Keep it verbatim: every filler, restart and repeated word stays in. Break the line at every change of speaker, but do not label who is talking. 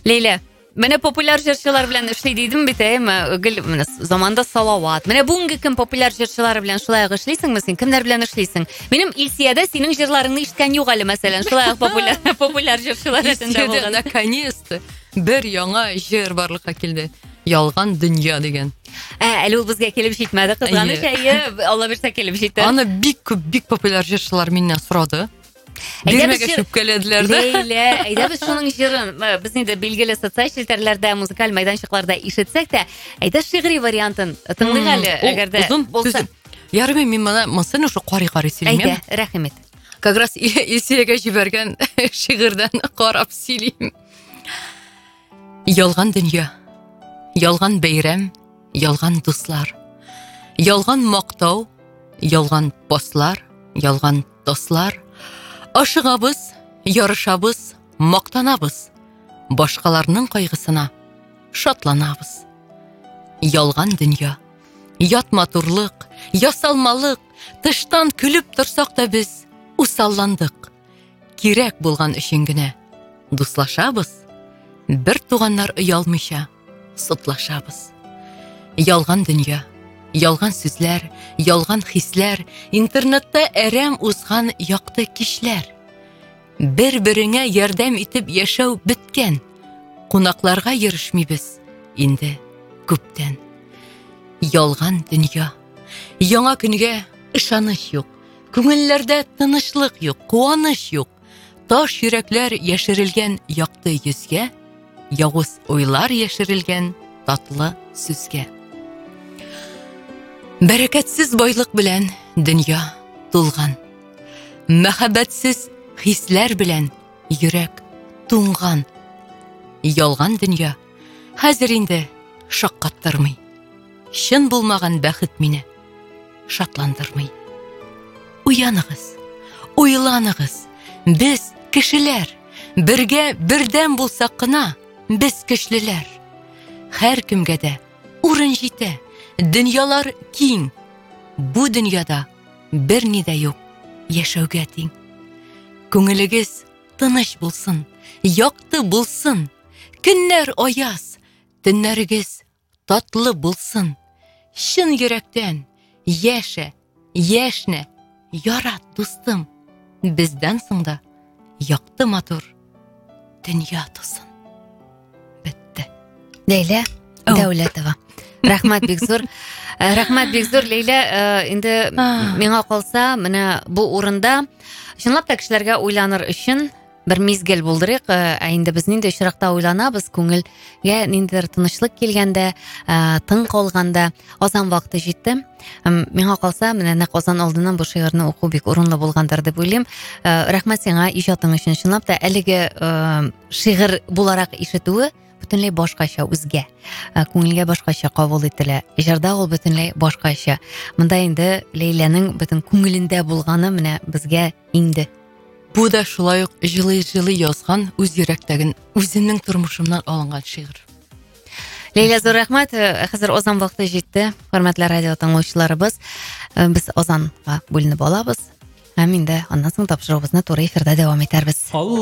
Лейла, менә популяр җырчылар белән эшли дидем бит, әйме? Гел менә заманда Салават. Менә бүгенге кем популяр җырчылар белән шулай эшлисеңме син? Кемнәр белән эшлисең? Минем Илсиядә синең җырларыңны ишеткән юк әле, мәсәлән, шулай популяр популяр җырчылар рәтендә булган.
Наконец-то бер яңа җыр барлыкка килде. Ялган дөнья дигән.
Ә, әле ул безгә килеп җитмәде, кызганыч, әйе, Алла бирсә килеп җитте.
Аны бик күп, бик популяр җырчылар миннән сорады. Бирмәгә шүпкәләделәр дә.
Лейла, әйдә без шуның җырын, без инде билгеле социаль челтәрләрдә, музыкаль майданчыкларда ишетсәк тә, әйдә шигъри вариантын тыңлыйк әле, әгәр дә булса.
Ярый, мин моны мосын ушы карый-карый сөйлим.
Әйдә, рәхмәт.
Как раз Илсиягә җибәргән шигырьдән карап сөйлим. Ялган дөнья, ялган бәйрәм, ялган дуслар. Ялган мактау, ялган послар, ялган достлар. Ашыгабыз, ярышабыз, мактанабыз. Башкаларның кайгысына шатланабыз. Ялган дөнья, ят матурлык, ясалмалык, тыштан күлеп торсак та без усалландык. Кирәк булган өчен генә дуслашабыз. Бер туганнар оялмыйча сотлашабыз. Ялган дөнья, ялган сүзләр, ялган хисләр, интернетта әрәм узган якты кишләр. Бер-береңә ярдәм итеп яшәү биткән. Кунакларга йөришмибез инде күптән. Ялган дөнья, яңа көнгә ышаныч юк. Күңелләрдә тынычлык юк, куаныч юк. Таш йөрәкләр яшерелгән якты йөзгә, явыз уйлар яшерелгән татлы сүзгә. Бәрәкәтсез байлык белән дөнья тулган. Мәхәббәтсез хисләр белән йөрәк туңган. Ялган дөнья хәзер инде шаккаттырмый. Чын булмаган бәхет мине шатландырмый. Уяныгыз, уйланыгыз. Без кешеләр, бергә бердәм булсак кына, без көчлеләр. Һәр кемгә дә урын җитә. Дөньялар киң. Бу дөньяда бер ни дә юк яшәүгә тиң. Күңелегез тыныч булсын, якты булсын. Көннәр аяз, төннәрегез татлы булсын. Чын йөрәктән яшә, яшнә, ярат дустым. Бездән соң да якты матур дөнья тусын. Бетте.
Лейла Дәүләтова. Рәхмәт бик зур. Рәхмәт бик зур, Лейла. Инде миңа калса, менә бу урында чынлап та кешеләргә уйланыр өчен бер мизгел булдырыйк. Ә инде без нинди очракта уйланабыз, күңелгә ниндидер тынычлык килгәндә, тын калганда, азан вакыты җитте. Миңа калса, менә нәкъ азан алдыннан бу шигырьне уку бик урынлы булгандыр дип уйлыйм. Рәхмәт сиңа иҗатың өчен. Чынлап та әлеге шигырь буларак ишетүе бөтенләй башкача, үзгә. Күңелгә башкача кабул ителә. Җырда ул бөтенләй башкача. Монда инде Лейләнең бөтен күңелендә булганы менә безгә инде.
Бу да шулай ук җылы-җылы язган, үз йөрәктәген, үзенең тормышыннан алынган шигырь.
Лейла, зур рәхмәт. Хәзер азан вакыты җитте. Хөрмәтле радио тыңлаучыларыбыз, без азанга бүленеп алабыз. Һәм инде аннан соң тапшыруыбызны туры эфирдә дәвам итәрбез.